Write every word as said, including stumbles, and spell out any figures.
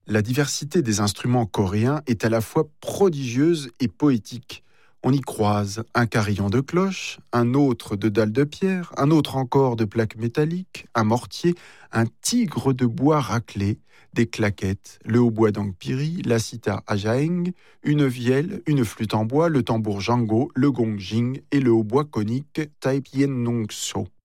La diversité des instruments coréens est à la fois prodigieuse et poétique. On y croise un carillon de cloche, un autre de dalle de pierre, un autre encore de plaques métalliques, un mortier, un tigre de bois raclé, des claquettes, le hautbois d'Angpiri, la sitar ajaeng, une vielle, une flûte en bois, le tambour jango, le gongjing et le hautbois conique taipyenongso.